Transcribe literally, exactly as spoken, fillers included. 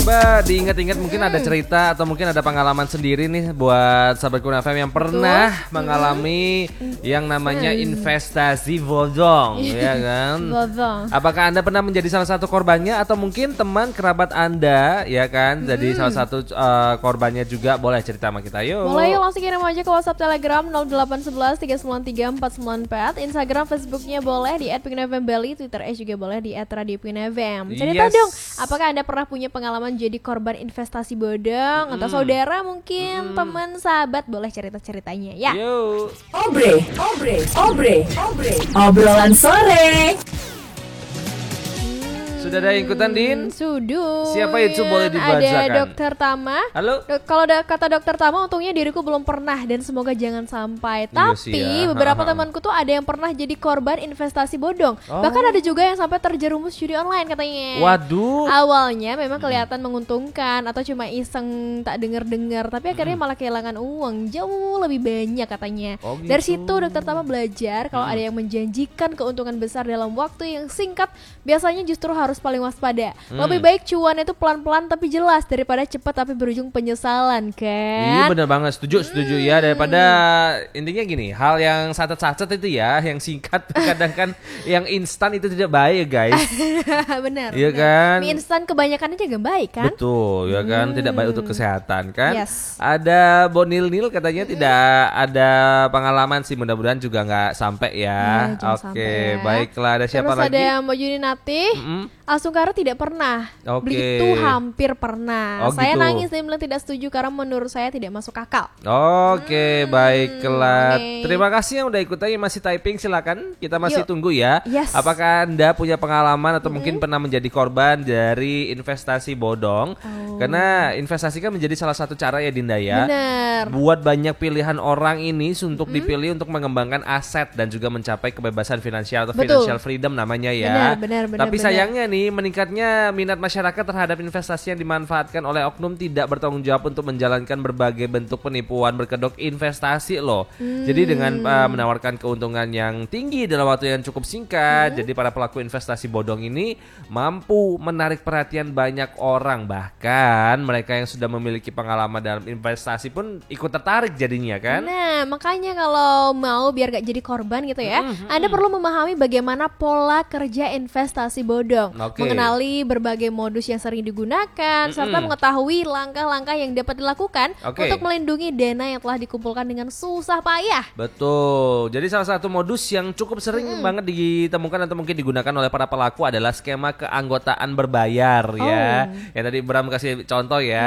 Coba diingat-ingat mungkin ada cerita atau mungkin ada pengalaman sendiri nih buat sahabat Kun F M yang pernah Betul. mengalami hmm. yang namanya investasi bodong, ya kan? Bodong. Apakah Anda pernah menjadi salah satu korbannya atau mungkin teman kerabat Anda, ya kan? Hmm. Jadi salah satu uh, korbannya juga, boleh cerita sama kita yuk. Boleh yuk, langsung kirim aja ke WhatsApp Telegram nol delapan satu satu tiga sembilan tiga empat sembilan empat, Instagram, Facebooknya boleh di et pingin f m bali, Twitter juga boleh di et radio pingin f m. Cerita yes. dong, apakah Anda pernah punya pengalaman jadi korban investasi bodong, hmm. atau saudara mungkin, hmm. teman, sahabat, boleh cerita-ceritanya ya. Yo. Obre, obre, obre, obre, obrolan sore. Sudah ada ikutan Din? Sudah. Siapa itu boleh dibacakan? Ada Dokter Tama. Halo. Do- kalau da- kata Dokter Tama, untungnya diriku belum pernah dan semoga jangan sampai. Iya Tapi ya. beberapa Ha-ha. temanku tuh ada yang pernah jadi korban investasi bodong. Oh. Bahkan ada juga yang sampai terjerumus judi online katanya. Waduh. Awalnya memang kelihatan menguntungkan atau cuma iseng tak dengar-dengar, tapi akhirnya malah kehilangan uang jauh lebih banyak katanya. Oh, gitu. Dari situ Dokter Tama belajar kalau hmm. ada yang menjanjikan keuntungan besar dalam waktu yang singkat, biasanya justru harus paling waspada. Hmm. Lebih baik cuan itu pelan-pelan tapi jelas daripada cepat tapi berujung penyesalan, kan? Iya benar banget, setuju, setuju hmm. ya. Daripada intinya gini, hal yang sacet-sacet itu ya, yang singkat kadang kan yang instan itu tidak baik ya guys. Benar. Iya kan? Mie instan kebanyakan aja gak baik kan? Betul, ya kan? Hmm. Tidak baik untuk kesehatan kan? Yes. Ada Bonil-nil katanya hmm. tidak ada pengalaman sih, mudah-mudahan juga nggak sampai ya. Nah, Oke, sampai ya. baiklah. Ada siapa Terus lagi? Terus ada Mbak Juninati. Mm-hmm. Asungkara tidak pernah. Oke. Beli itu hampir pernah. Oh, saya gitu. nangis dan bilang tidak setuju karena menurut saya tidak masuk akal. Oke, hmm, baiklah. Okay. Terima kasih yang udah ikut aja, masih typing, silakan. Kita masih Yuk. tunggu ya. Yes. Apakah Anda punya pengalaman atau hmm. mungkin pernah menjadi korban dari investasi bodong? Oh. Karena investasi kan menjadi salah satu cara ya Dinda ya. Benar. Buat banyak pilihan orang ini untuk hmm. dipilih untuk mengembangkan aset dan juga mencapai kebebasan finansial atau Betul. financial freedom namanya ya. Benar, benar, benar. Tapi benar. sayangnya nih, meningkatnya minat masyarakat terhadap investasi yang dimanfaatkan oleh oknum tidak bertanggung jawab untuk menjalankan berbagai bentuk penipuan berkedok investasi loh. Hmm. Jadi dengan uh, menawarkan keuntungan yang tinggi dalam waktu yang cukup singkat, hmm. jadi para pelaku investasi bodong ini mampu menarik perhatian banyak orang, bahkan mereka yang sudah memiliki pengalaman dalam investasi pun ikut tertarik jadinya kan. Nah, makanya kalau mau biar gak jadi korban gitu ya, hmm. Anda perlu memahami bagaimana pola kerja investasi bodong. Okay. Mengenali berbagai modus yang sering digunakan, mm-hmm. serta mengetahui langkah-langkah yang dapat dilakukan okay. untuk melindungi dana yang telah dikumpulkan dengan susah payah. Betul. Jadi salah satu modus yang cukup sering mm-hmm. banget ditemukan atau mungkin digunakan oleh para pelaku adalah skema keanggotaan berbayar oh. ya. Ya tadi Bram kasih contoh ya.